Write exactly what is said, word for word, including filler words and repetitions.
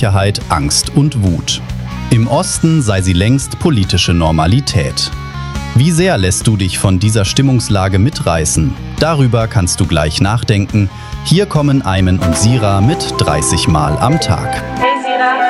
Unsicherheit, Angst und Wut. Im Osten sei sie längst politische Normalität. Wie sehr lässt du dich von dieser Stimmungslage mitreißen? Darüber kannst du gleich nachdenken. Hier kommen Ayman und Sira mit dreißig Mal am Tag. Hey Sira,